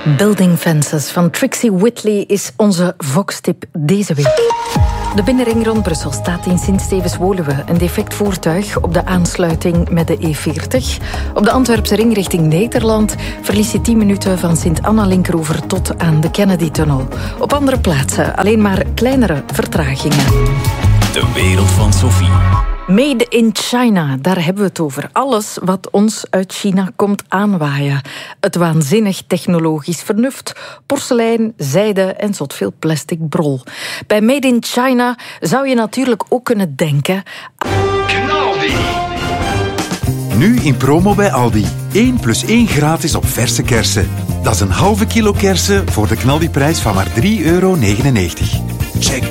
Building Fences van Trixie Whitley is onze Vox-tip deze week. De binnenring rond Brussel staat in Sint-Stevens-Woluwe een defect voertuig op de aansluiting met de E40. Op de Antwerpse ring richting Nederland verlies je 10 minuten van Sint-Anna-Linkeroever tot aan de Kennedy-tunnel. Op andere plaatsen alleen maar kleinere vertragingen. De wereld van Sophie. Made in China, daar hebben we het over. Alles wat ons uit China komt aanwaaien. Het waanzinnig technologisch vernuft, porselein, zijde en zot veel plastic brol. Bij Made in China zou je natuurlijk ook kunnen denken... Knaldi! Nu in promo bij Aldi. 1 + 1 gratis op verse kersen. Dat is een halve kilo kersen voor de knaldiprijs van maar €3,99. Check